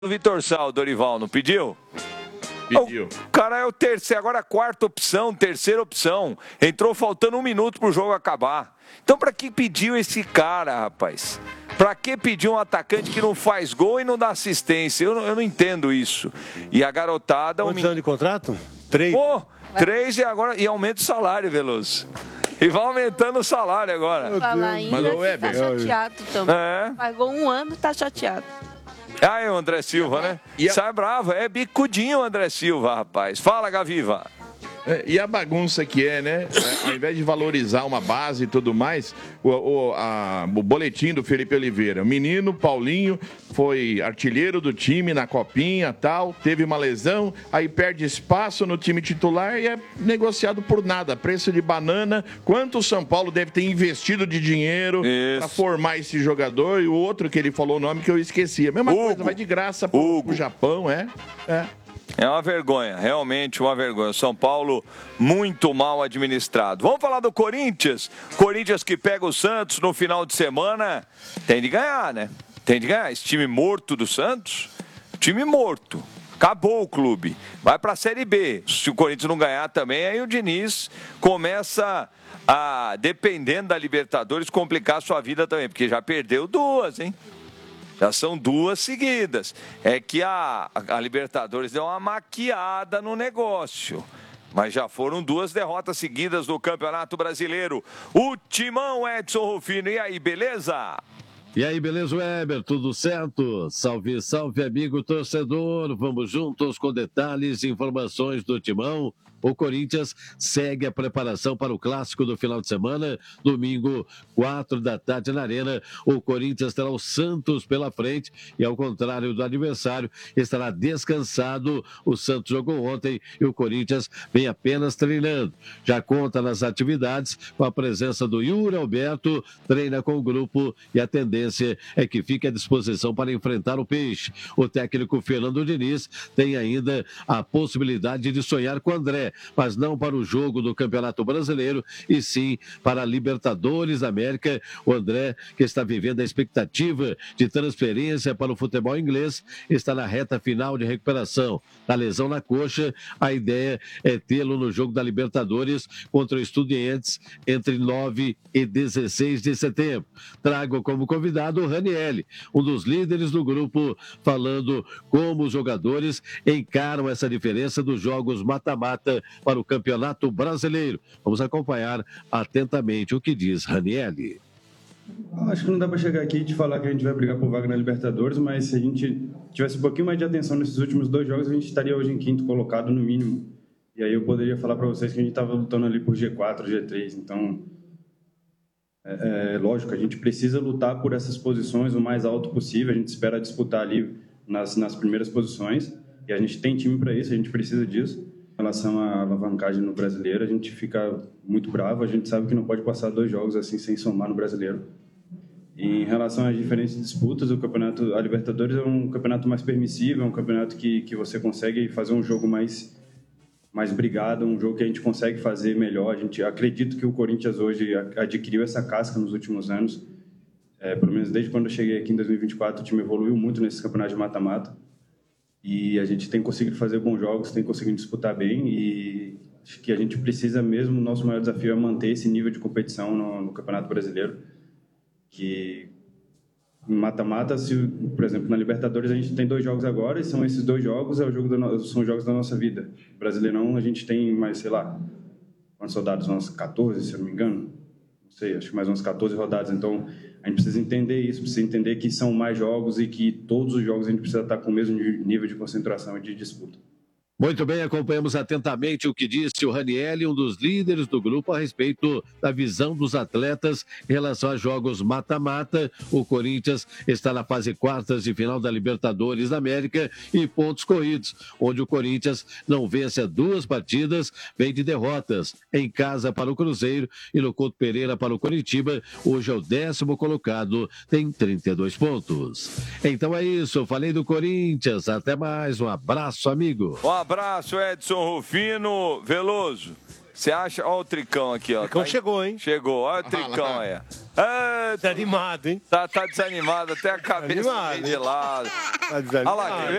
O Vitor Sal, Dorival, não pediu? Pediu. O cara é o terceiro, agora a quarta opção, terceira opção. Entrou faltando 1 minuto pro jogo acabar. Então pra que pediu esse cara, rapaz? Pra que pedir um atacante que não faz gol e não dá assistência? Eu não entendo isso. E a garotada... Quantos anos de contrato? 3. Pô, 3 e aumenta o salário, Veloso. E vai aumentando o salário agora. Falar ainda Mas o que Weber... tá chateado também. É. Pagou 1 ano e tá chateado. Ah, é o André Silva, né? Sai bravo, é bicudinho o André Silva, rapaz. Fala, Gaviva. E a bagunça que é, né? Ao invés de valorizar uma base e tudo mais, o boletim do Felipe Oliveira. O menino Paulinho foi artilheiro do time na copinha e tal, teve uma lesão, aí perde espaço no time titular e é negociado por nada. Preço de banana. Quanto o São Paulo deve ter investido de dinheiro para formar esse jogador? E o outro que ele falou o nome que eu esqueci. A mesma coisa, vai de graça pro Japão, É uma vergonha, realmente uma vergonha. O São Paulo muito mal administrado. Vamos falar do Corinthians? Corinthians que pega o Santos no final de semana. Tem de ganhar, né? Tem de ganhar. Esse time morto do Santos, time morto. Acabou o clube. Vai para a Série B. Se o Corinthians não ganhar também, aí o Diniz começa a, dependendo da Libertadores, complicar a sua vida também. Porque já perdeu 2, hein? Já são 2 seguidas. É que a Libertadores deu uma maquiada no negócio. Mas já foram 2 derrotas seguidas no Campeonato Brasileiro. O Timão, Edson Rufino. E aí, beleza? E aí, beleza, Weber? Tudo certo? Salve, salve, amigo torcedor. Vamos juntos com detalhes e informações do Timão. O Corinthians segue a preparação para o clássico do final de semana. Domingo, 4 da tarde na Arena. O Corinthians terá o Santos pela frente e, ao contrário do adversário, estará descansado. O Santos jogou ontem e o Corinthians vem apenas treinando. Já conta nas atividades com a presença do Yuri Alberto, treina com o grupo e a tendência é que fique à disposição para enfrentar o Peixe. O técnico Fernando Diniz tem ainda a possibilidade de sonhar com o André, mas não para o jogo do Campeonato Brasileiro, e sim para a Libertadores da América. O André, que está vivendo a expectativa de transferência para o futebol inglês, está na reta final de recuperação da lesão na coxa. A ideia é tê-lo no jogo da Libertadores contra o Estudiantes entre 9 e 16 de setembro. Trago como convidado o Ranieri, um dos líderes do grupo, falando como os jogadores encaram essa diferença dos jogos mata-mata para o Campeonato Brasileiro. Vamos acompanhar atentamente o que diz Ranieri. Acho que não dá para chegar aqui e te falar que a gente vai brigar por vaga na Libertadores, mas se a gente tivesse um pouquinho mais de atenção nesses últimos 2 jogos, a gente estaria hoje em 5º colocado no mínimo. E aí eu poderia falar para vocês que a gente estava lutando ali por G4, G3. Então, lógico, a gente precisa lutar por essas posições o mais alto possível. A gente espera disputar ali nas primeiras posições. E a gente tem time para isso, a gente precisa disso. Em relação à alavancagem no Brasileiro, a gente fica muito bravo. A gente sabe que não pode passar 2 jogos assim sem somar no Brasileiro. E em relação às diferentes disputas, a Libertadores é um campeonato mais permissível, é um campeonato que você consegue fazer um jogo mais brigado, um jogo que a gente consegue fazer melhor. Acredito que o Corinthians hoje adquiriu essa casca nos últimos anos. Pelo menos desde quando eu cheguei aqui em 2024, o time evoluiu muito nesse campeonato de mata-mata. E a gente tem conseguido fazer bons jogos, tem conseguido disputar bem, e acho que a gente precisa mesmo, o nosso maior desafio é manter esse nível de competição no Campeonato Brasileiro, que em mata-mata, por exemplo, na Libertadores a gente tem 2 jogos agora, e são esses 2 jogos, são jogos da nossa vida. Brasileirão a gente tem mais, sei lá, quantos rodadas? Umas 14, se eu não me engano? Não sei, acho que mais umas 14 rodadas, então a gente precisa entender isso, precisa entender que são mais jogos e que todos os jogos a gente precisa estar com o mesmo nível de concentração e de disputa. Muito bem, acompanhamos atentamente o que disse o Ranieri, um dos líderes do grupo, a respeito da visão dos atletas em relação a jogos mata-mata. O Corinthians está na fase quartas de final da Libertadores da América e pontos corridos, onde o Corinthians não vence há 2 partidas, vem de derrotas em casa para o Cruzeiro e no Couto Pereira para o Coritiba. Hoje é o 10º colocado, tem 32 pontos. Então é isso, eu falei do Corinthians, até mais, um abraço, amigo. Um abraço, Edson Rufino. Veloso, Você acha? Olha o Tricão aqui, ó. O Tricão Tá- chegou, hein? Chegou, olha o Tricão aí. Ah, Tá animado, hein? tá desanimado, até a cabeça Animado, hein? de lado. Tá desanimado. Olha lá,